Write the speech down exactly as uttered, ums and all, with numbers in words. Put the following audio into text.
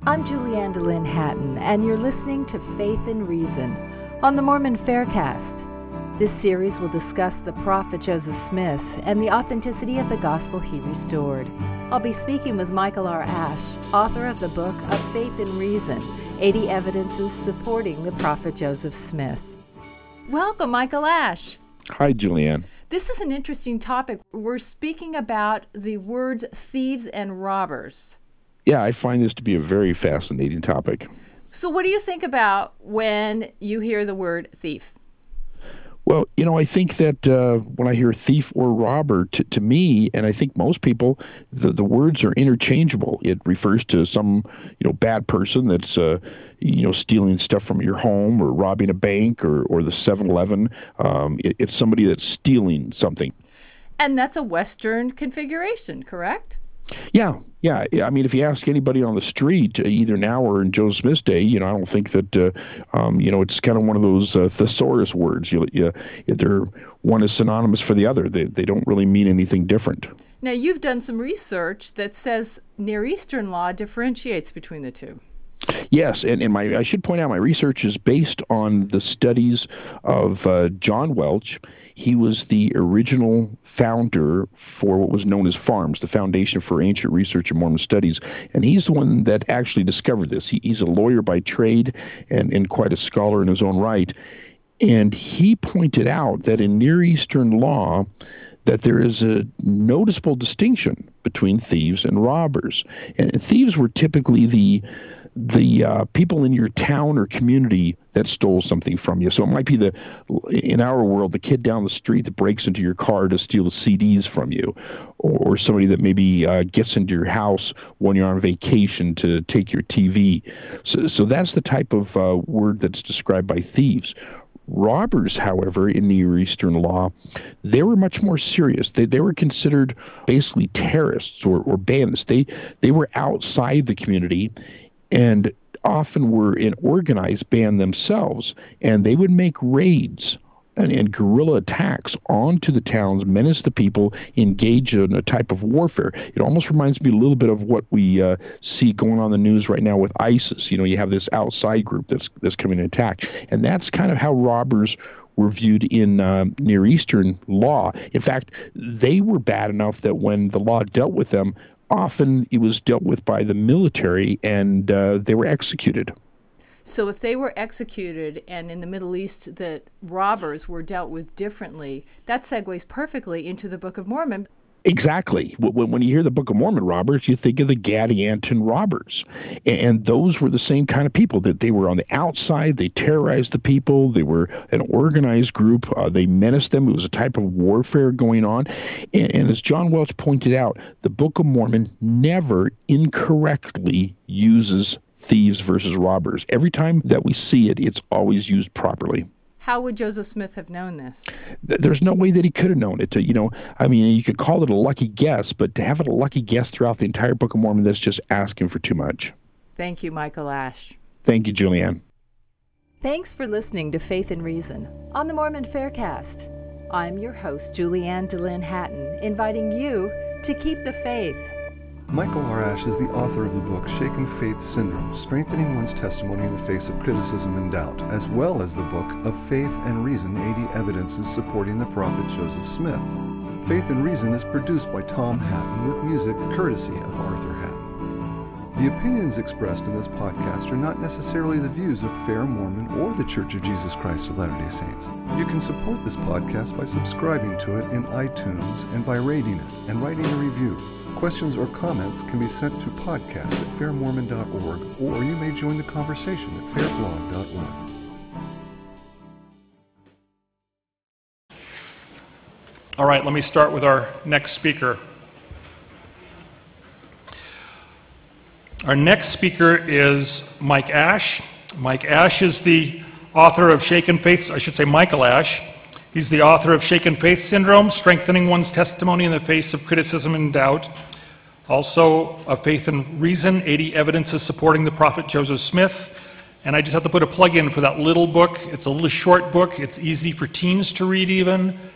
I'm Julianne DeLynn Hatton, and you're listening to Faith and Reason on the Mormon Faircast. This series will discuss the prophet Joseph Smith and the authenticity of the gospel he restored. I'll be speaking with Michael R. Ash, author of the book of Faith and Reason, eighty Evidences Supporting the Prophet Joseph Smith. Welcome, Michael Ash. Hi, Julianne. This is an interesting topic. We're speaking about the words thieves and robbers. Yeah, I find this to be a very fascinating topic. So what do you think about when you hear the word thief? Well, you know, I think that uh, when I hear thief or robber, to, to me, and I think most people, the, the words are interchangeable. It refers to some, you know, bad person that's, uh, you know, stealing stuff from your home or robbing a bank or, or the seven eleven. Um, it, it's somebody that's stealing something. And that's a Western configuration, correct? Yeah, yeah. I mean, if you ask anybody on the street, uh, either now or in Joseph Smith's day, you know, I don't think that, uh, um, you know, it's kind of one of those uh, thesaurus words. You, you, they're one is synonymous for the other. They they don't really mean anything different. Now, you've done some research that says Near Eastern law differentiates between the two. Yes, and, and my I should point out my research is based on the studies of uh, John Welch. He was the original founder for what was known as FARMS, the Foundation for Ancient Research and Mormon Studies, and he's the one that actually discovered this. He, he's a lawyer by trade and, and quite a scholar in his own right, and he pointed out that in Near Eastern law, that there is a noticeable distinction between thieves and robbers. And thieves were typically the the uh, people in your town or community that stole something from you. So it might be the, in our world, the kid down the street that breaks into your car to steal the C Ds from you, or, or somebody that maybe uh, gets into your house when you're on vacation to take your T V. So, so that's the type of uh, word that's described by thieves. Robbers, however, in Near Eastern law, they were much more serious. They they were considered basically terrorists or, or bandits. They they were outside the community and often were an organized band themselves, and they would make raids and, and guerrilla attacks onto the towns, menace the people, engage in a type of warfare. It almost reminds me a little bit of what we uh, see going on in the news right now with ISIS. You know, you have this outside group that's that's coming to attack, and that's kind of how robbers were viewed in uh, Near Eastern law. In fact, they were bad enough that when the law dealt with them, often it was dealt with by the military, and uh, they were executed. So if they were executed, and in the Middle East that robbers were dealt with differently, that segues perfectly into the Book of Mormon. Exactly. When, when you hear the Book of Mormon robbers, you think of the Gadianton robbers. And those were the same kind of people, that they were on the outside. They terrorized the people. They were an organized group. Uh, they menaced them. It was a type of warfare going on. And, and as John Welch pointed out, the Book of Mormon never incorrectly uses thieves versus robbers. Every time that we see it, it's always used properly. How would Joseph Smith have known this? There's no way that he could have known it. To, you know, I mean, you could call it a lucky guess, but to have it a lucky guess throughout the entire Book of Mormon, that's just asking for too much. Thank you, Michael Ash. Thank you, Julianne. Thanks for listening to Faith and Reason on the Mormon Faircast. I'm your host, Julianne DeLynn Hatton, inviting you to keep the faith. Michael R. Ash is the author of the book Shaken Faith Syndrome, Strengthening One's Testimony in the Face of Criticism and Doubt, as well as the book of Faith and Reason, eighty Evidences Supporting the Prophet Joseph Smith. Faith and Reason is produced by Tom Hatton with music courtesy of Arthur Hatton. The opinions expressed in this podcast are not necessarily the views of Fair Mormon or the Church of Jesus Christ of Latter-day Saints. You can support this podcast by subscribing to it in iTunes and by rating it and writing a review. Questions or comments can be sent to podcast at fair mormon dot org, or you may join the conversation at fair blog dot org. All right, let me start with our next speaker. Our next speaker is Mike Ash. Mike Ash is the author of Shaken Faith, I should say Michael Ash. He's the author of Shaken Faith Syndrome, Strengthening One's Testimony in the Face of Criticism and Doubt. Also, A Faith and Reason, eighty Evidences Supporting the Prophet Joseph Smith. And I just have to put a plug in for that little book. It's a little short book. It's easy for teens to read even.